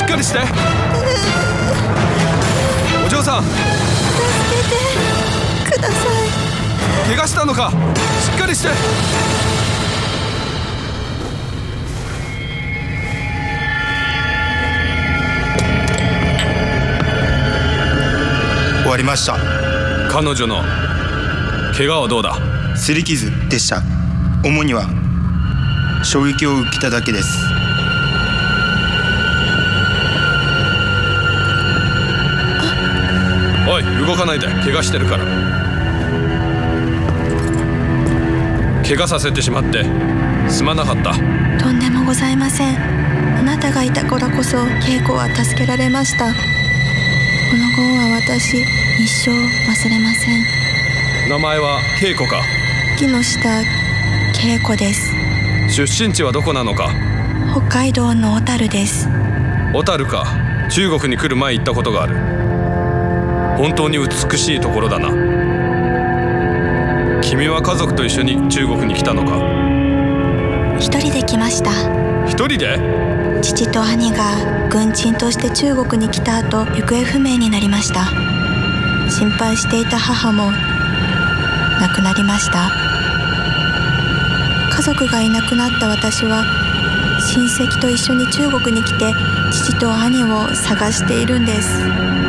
かりして。お嬢さん、 助けてください。 怪我したのか？しっかりして。 終わりました。 彼女の怪我はどうだ？ 擦り傷でした。主には衝撃を受けただけです。 おい、動かないで。怪我してるから。怪我させてしまってすまなかった。 とんでもございません。あなたがいたからこそ恵子は助けられました。この後は私一生忘れません。 名前は恵子か？ 木下恵子です。 出身地はどこなのか？ 北海道の小樽です。 小樽か。中国に来る前行ったことがある。本当に美しいところだな。君は家族と一緒に中国に来たのか？ 一人で来ました。 一人で？ 父と兄が軍人として中国に来た後、行方不明になりました。心配していた母も亡くなりました。家族がいなくなった私は親戚と一緒に中国に来て父と兄を探しているんです。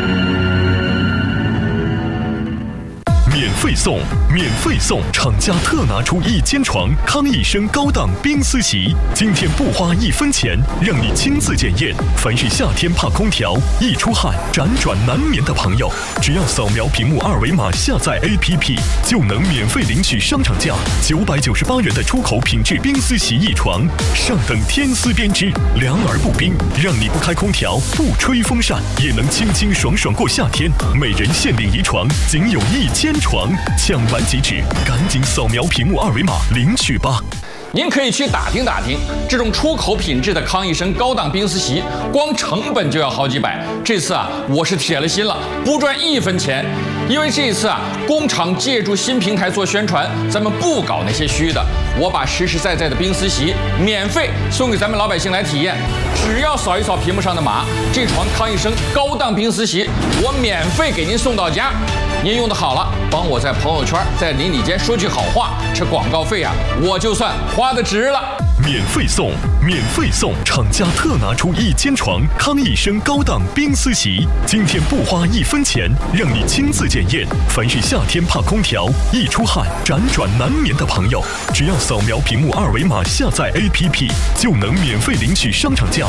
免费送，免费送！厂家特拿出1间床，康益生高档冰丝席，今天不花1分钱，让你亲自检验。凡是夏天怕空调、易出汗、辗转难眠的朋友，只要扫描屏幕2维码下载 APP， 就能免费领取商场价998元的出口品质冰丝席1床，上等天丝编织，凉而不冰，让你不开空调、不吹风扇也能清清爽爽过夏天。每人限领1床，仅有1间床，抢完即止，赶紧扫描屏幕2维码领取吧。 您可以去打听打听，这种出口品质的康益生高档冰丝席，光成本就要好几百。这次啊，我是铁了心了，不赚1分钱。因为这一次啊，工厂借助新平台做宣传，咱们不搞那些虚的，我把实实在在的冰丝席免费送给咱们老百姓来体验。只要扫一扫屏幕上的码，这床康益生高档冰丝席，我免费给您送到家。您用的好了，帮我在朋友圈、在邻里间说句好话，这广告费啊，我就算花得值了。 免费送，免费送！厂家特拿出1间床，康益生高档冰丝席，今天不花1分钱，让你亲自检验。凡是夏天怕空调、易出汗、辗转难眠的朋友，只要扫描屏幕2维码下载 APP， 就能免费领取商场价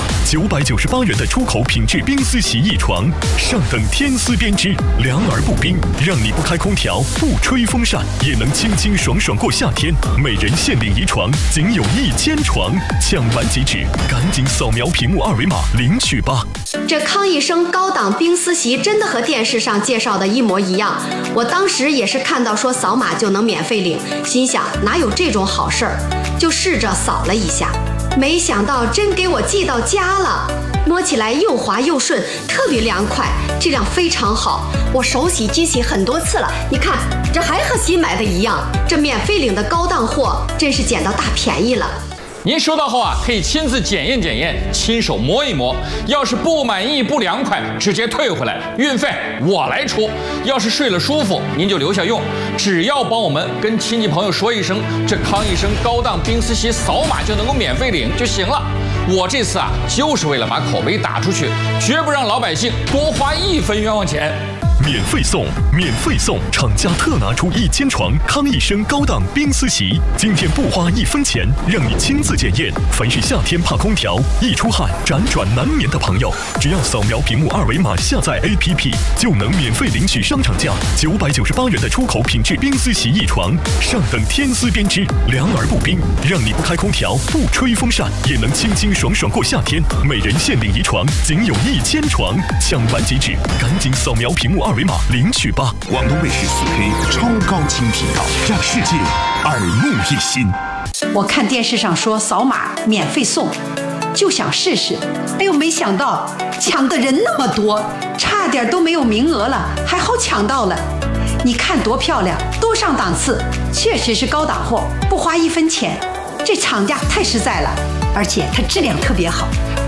998元的出口品质冰丝席1床，上等天丝编织，凉而不冰，让你不开空调、不吹风扇也能清清爽爽过夏天。每人限领1床，仅有1间床，抢完即止，赶紧扫描屏幕2维码领取吧。 这康益生高档冰丝席真的和电视上介绍的一模一样，我当时也是看到说扫码就能免费领，心想哪有这种好事儿，就试着扫了一下，没想到真给我寄到家了。摸起来又滑又顺，特别凉快，质量非常好。我手洗机洗很多次了，你看这还和新买的一样。这免费领的高档货真是捡到大便宜了。 您收到后啊，可以亲自检验检验，亲手摸一摸。要是不满意、不凉快，直接退回来，运费我来出。要是睡了舒服，您就留下用。只要帮我们跟亲戚朋友说一声，这康益生高档冰丝席扫码就能够免费领就行了。我这次啊，就是为了把口碑打出去，绝不让老百姓多花1分冤枉钱。 免费送，免费送！厂家特拿出1间床，康益生高档冰丝席，今天不花1分钱，让你亲自检验。凡是夏天怕空调、易出汗、辗转难眠的朋友，只要扫描屏幕2维码下载 APP， 就能免费领取商场价998元的出口品质冰丝席1床，上等天丝编织，凉而不冰，让你不开空调、不吹风扇也能清清爽爽过夏天。每人限领1床，仅有1间床，抢完即止，赶紧扫描屏幕2维码领取吧！ 广东卫视4K 超高清频道，让世界耳目一新。 我看电视上说扫码免费送，就想试试。哎呦，没想到抢的人那么多，差点都没有名额了，还好抢到了。你看多漂亮，多上档次，确实是高档货，不花1分钱。这厂家太实在了，而且它质量特别好。